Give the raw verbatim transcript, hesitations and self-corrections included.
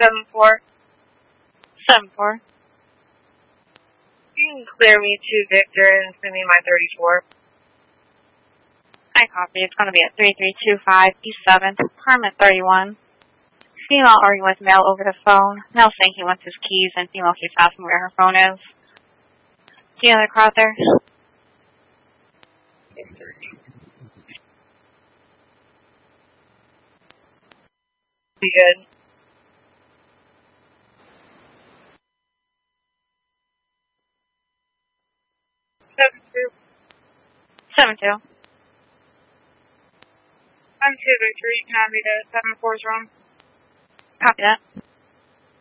seven four. seven four. You can clear me to Victor and send me my thirty-four. I copy. It's going to be at three three two five East seventh, apartment thirty-one. Female arguing with male over the phone. Male saying he wants his keys, and female keeps asking where her phone is. See another crowd there? Be good. Seven two. seven two. I'm two Victor. You can have me to seven four's room. Copy that.